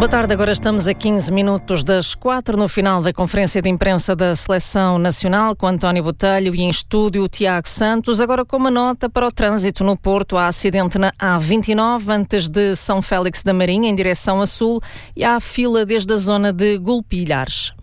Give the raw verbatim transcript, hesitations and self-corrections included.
Boa tarde, agora estamos a quinze minutos das quatro no final da conferência de imprensa da Seleção Nacional com António Botelho e em estúdio o Tiago Santos. Agora com uma nota para o trânsito no Porto. Há acidente na A vinte e nove antes de São Félix da Marinha em direção a sul e há fila desde a zona de Gulpilhares.